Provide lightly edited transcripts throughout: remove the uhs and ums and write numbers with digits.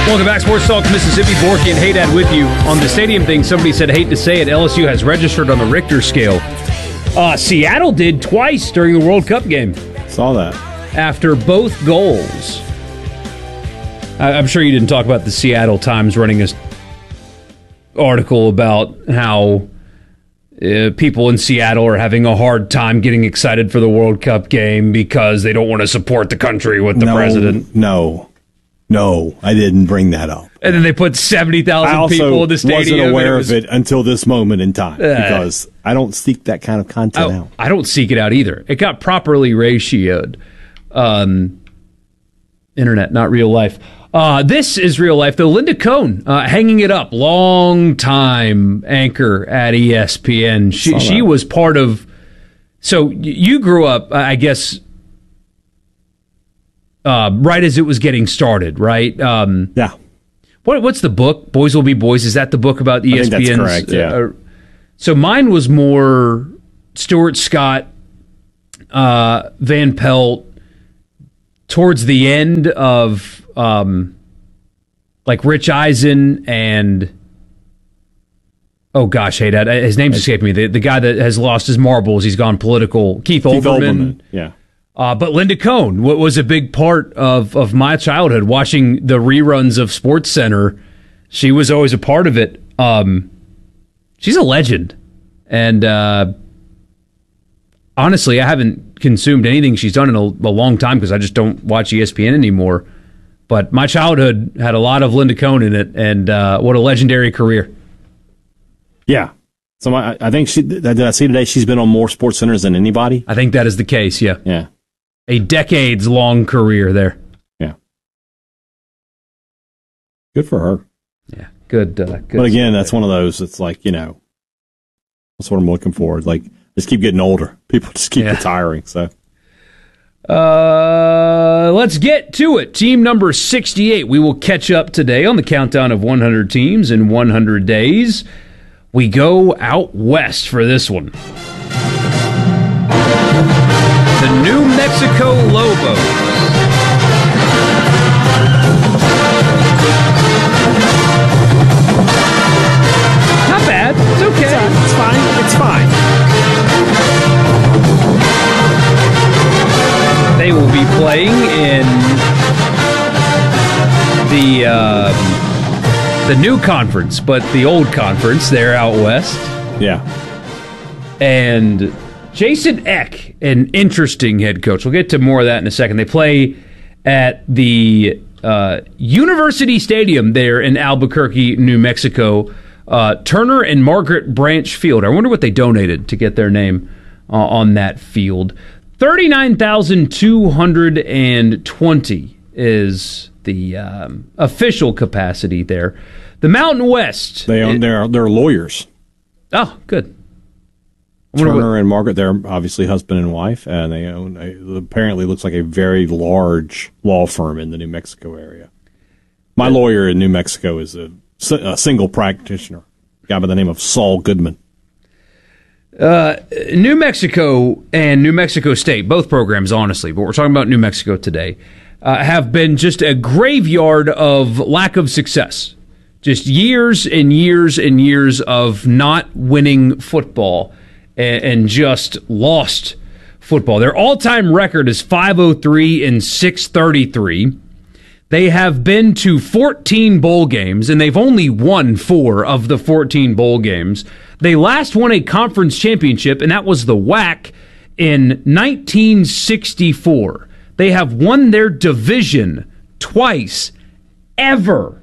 Welcome back, Sports Talk Mississippi. Borky and Haydad with you. On the stadium thing, somebody said, hate to say it, LSU has registered on the Richter scale. Seattle did twice during the World Cup game. Saw that. After both goals. I'm sure you didn't talk about the Seattle Times running an article about how people in Seattle are having a hard time getting excited for the World Cup game because they don't want to support the country with the president. No, I didn't bring that up. And then they put 70,000 people in the stadium. I also wasn't aware of it until this moment in time because I don't seek that kind of content out. I don't seek it out either. It got properly ratioed. Internet, not real life. This is real life, though. Linda Cohn, hanging it up, long-time anchor at ESPN. She was part of... So you grew up, I guess... right as it was getting started, right? Yeah. What's the book? Boys Will Be Boys. Is that the book about ESPN's? I think that's correct, yeah. So mine was more Stuart Scott, Van Pelt, towards the end of like Rich Eisen and... Oh, gosh, hey, Dad, his name's escaping me. The guy that has lost his marbles, he's gone political. Keith Olbermann. Yeah. But Linda Cohn was a big part of my childhood, watching the reruns of SportsCenter. She was always a part of it. She's a legend. And honestly, I haven't consumed anything she's done in a long time because I just don't watch ESPN anymore. But my childhood had a lot of Linda Cohn in it, and what a legendary career. Yeah. So I think did I see today she's been on more SportsCenters than anybody? I think that is the case, yeah. Yeah. A decades-long career there. Yeah. Good for her. Yeah, good. But again, that's one of those, it's like, that's what I'm looking for. Like, just keep getting older. People just keep retiring, so. Let's get to it. Team number 68. We will catch up today on the countdown of 100 teams in 100 days. We go out west for this one. The New Mexico Lobos. Not bad. It's okay. It's fine. It's fine. They will be playing in the new conference, but the old conference. They're out west. Yeah. And Jason Eck, an interesting head coach. We'll get to more of that in a second. They play at the University Stadium there in Albuquerque, New Mexico. Turner and Margaret Branch Field. I wonder what they donated to get their name on that field. 39,220 is the official capacity there. The Mountain West. They're lawyers. Oh, good. Turner and Margaret, they're obviously husband and wife, and they own apparently looks like a very large law firm in the New Mexico area. My lawyer in New Mexico is a single practitioner, a guy by the name of Saul Goodman. New Mexico and New Mexico State, both programs, honestly, but we're talking about New Mexico today, have been just a graveyard of lack of success. Just years and years and years of not winning football and just lost football. Their all-time record is 503 and 633. They have been to 14 bowl games, and they've only won 4 of the 14 bowl games. They last won a conference championship, and that was the WAC in 1964. They have won their division twice, ever,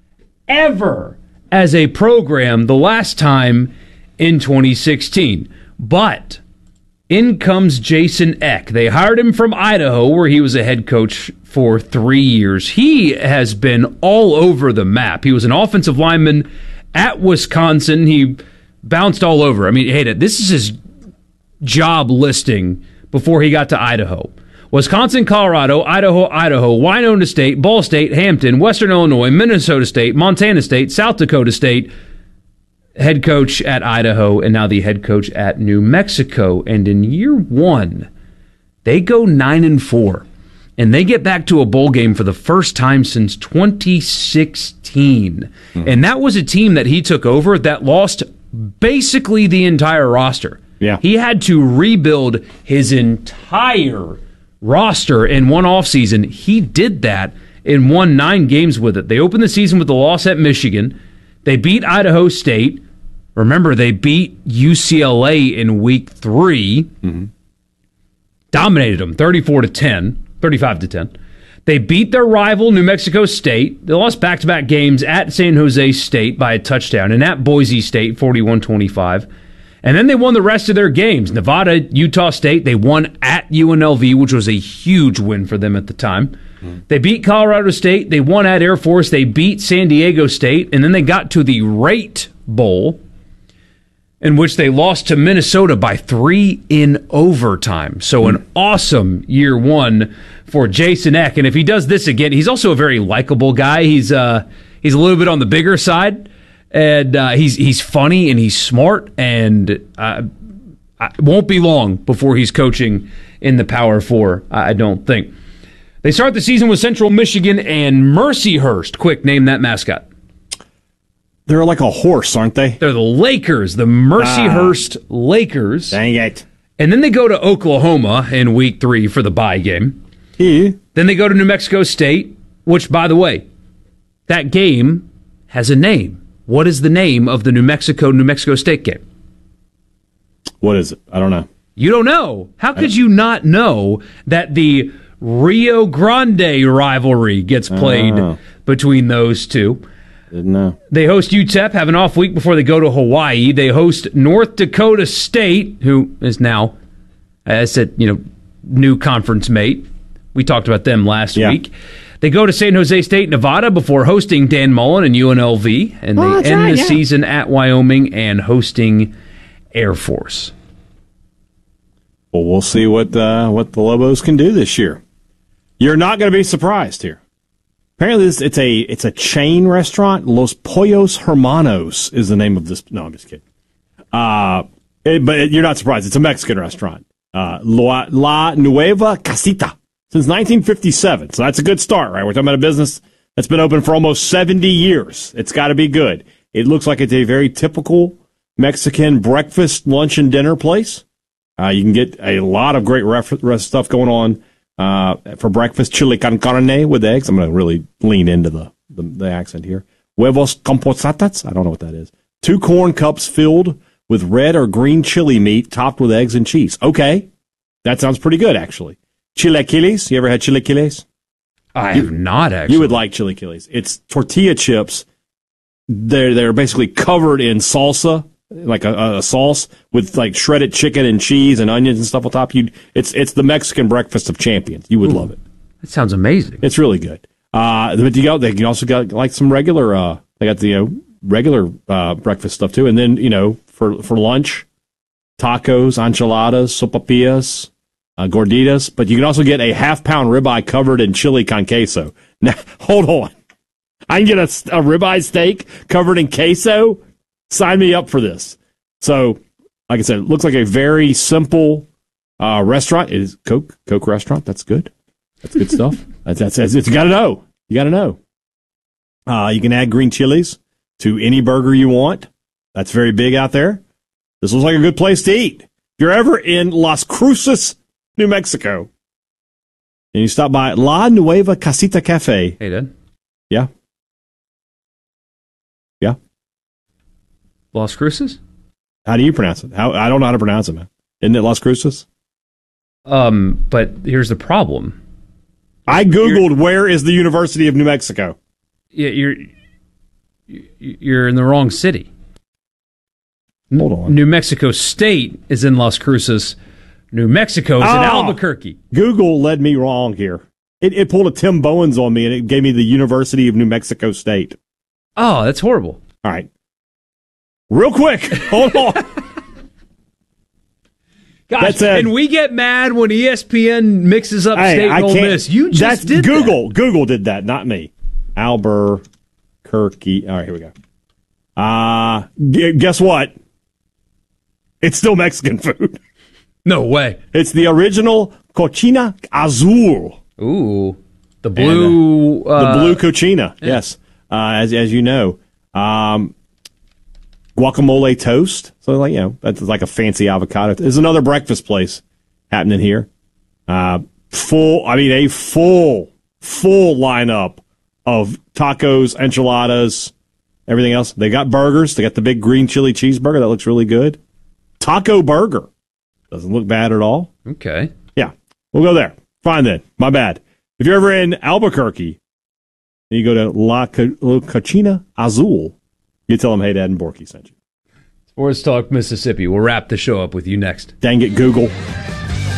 as a program, the last time in 2016. But in comes Jason Eck. They hired him from Idaho, where he was a head coach for 3 years. He has been all over the map. He was an offensive lineman at Wisconsin. He bounced all over. I mean, hey, this is his job listing before he got to Idaho. Wisconsin, Colorado, Idaho, Winona State, Ball State, Hampton, Western Illinois, Minnesota State, Montana State, South Dakota State, head coach at Idaho, and now the head coach at New Mexico. And in year 1, they go 9-4. and they get back to a bowl game for the first time since 2016. And that was a team that he took over that lost basically the entire roster. Yeah. He had to rebuild his entire roster in one offseason. He did that and won 9 games with it. They opened the season with a loss at Michigan. They beat Idaho State. Remember, they beat UCLA in week 3. Dominated them 35-10. They beat their rival, New Mexico State. They lost back-to-back games at San Jose State by a touchdown and at Boise State, 41-25. And then they won the rest of their games. Nevada, Utah State, they won at UNLV, which was a huge win for them at the time. They beat Colorado State. They won at Air Force. They beat San Diego State. And then they got to the Rate Bowl, in which they lost to Minnesota by 3 in overtime. So an awesome year 1 for Jason Eck. And if he does this again, he's also a very likable guy. He's a little bit on the bigger side. And he's funny and he's smart, and it won't be long before he's coaching in the Power 4, I don't think. They start the season with Central Michigan and Mercyhurst. Quick, name that mascot. They're like a horse, aren't they? They're the Lakers, the Mercyhurst Lakers. Dang it. And then they go to Oklahoma in week 3 for the bye game. Yeah. Then they go to New Mexico State, which, by the way, that game has a name. What is the name of the New Mexico State game? What is it? I don't know. You don't know. How could you not know that the Rio Grande rivalry gets played between those two? Didn't know. They host UTEP, have an off week before they go to Hawaii. They host North Dakota State, who is now, as I said, new conference mate. We talked about them last week. They go to San Jose State, Nevada, before hosting Dan Mullen and UNLV, and they end the season at Wyoming and hosting Air Force. Well, we'll see what the Lobos can do this year. You're not going to be surprised here. Apparently, it's a chain restaurant. Los Pollos Hermanos is the name of this. No, I'm just kidding. But you're not surprised. It's a Mexican restaurant. La Nueva Casita. Since 1957, so that's a good start, right? We're talking about a business that's been open for almost 70 years. It's got to be good. It looks like it's a very typical Mexican breakfast, lunch, and dinner place. You can get a lot of great stuff going on for breakfast. Chili con carne with eggs. I'm going to really lean into the accent here. Huevos con posadas. I don't know what that is. 2 corn cups filled with red or green chili meat topped with eggs and cheese. Okay, that sounds pretty good, actually. Chilaquiles. You ever had chilaquiles? I have not, actually. You would like chilaquiles. It's tortilla chips. They're basically covered in salsa, like a sauce with like shredded chicken and cheese and onions and stuff on top. It's the Mexican breakfast of champions. You would love it. That sounds amazing. It's really good. But they can also got like some regular. They got the regular breakfast stuff too, and then for lunch, tacos, enchiladas, sopapillas. Gorditas, but you can also get a half-pound ribeye covered in chili con queso. Now, hold on. I can get a ribeye steak covered in queso? Sign me up for this. So, like I said, it looks like a very simple restaurant. It is Coke restaurant. That's good. That's good stuff. That's you got to know. You got to know. You can add green chilies to any burger you want. That's very big out there. This looks like a good place to eat. If you're ever in Las Cruces, New Mexico, and you stop by La Nueva Casita Cafe. Hey, Dad. Yeah. Las Cruces? How do you pronounce it? I don't know how to pronounce it, man. Isn't it Las Cruces? But here's the problem. I Googled where is the University of New Mexico. Yeah, you're in the wrong city. Hold on. New Mexico State is in Las Cruces. New Mexico is in Albuquerque. Google led me wrong here. It pulled a Tim Bowens on me, and it gave me the University of New Mexico State. Oh, that's horrible. All right. Real quick. Hold on. Gosh, and we get mad when ESPN mixes up State and Ole Miss. You just did Google. that. Google did that, not me. Albuquerque. All right, here we go. Guess what? It's still Mexican food. No way. It's the original Cocina Azul. Ooh, the blue, the blue cochina. Yeah. Yes, as you know, guacamole toast. So that's like a fancy avocado. There's another breakfast place happening here. A full lineup of tacos, enchiladas, everything else. They got burgers. They got the big green chili cheeseburger that looks really good. Taco burger doesn't look bad at all. Okay, yeah, we'll go there. Fine then. My bad. If you're ever in Albuquerque, and you go to La Cochina Azul, you tell them, hey, Dad and Borky sent you. Sports Talk Mississippi. We'll wrap the show up with you next. Dang it, Google.